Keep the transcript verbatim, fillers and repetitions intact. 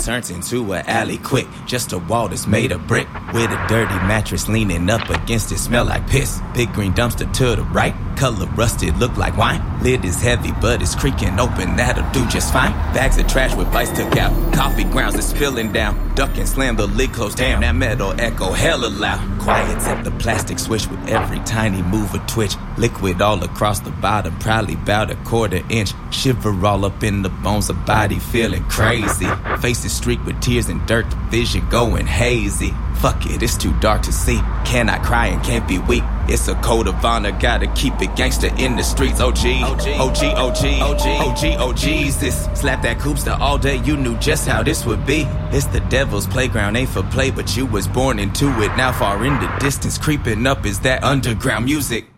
turns into an alley quick. Just a wall that's made of brick, with a dirty mattress leaning up against it, smell like piss. Big green dumpster to the right, color rusted, look like wine. Lid is heavy, but it's creaking open, that'll do just fine. Bags of trash with bites took out, coffee grounds that's spilling down. Duck and slam the lid closed down, that metal echo hella loud. Quiet tap the plastic switch with every tiny move or twitch. Liquid all across the bottom, probably about a quarter inch. Shiver all up in the bones, a body feeling crazy. Faces streaked with tears and dirt, the vision going hazy. Fuck it, it's too dark to see. Cannot cry and can't be weak. It's a code of honor, gotta keep it gangster in the streets. O G, O G, O G, O G, O G, O G, O Jesus. Slap that Coopster all day, you knew just how this would be. It's the devil's playground, ain't for play, but you was born into it. Now far in the distance, creeping up is that underground music.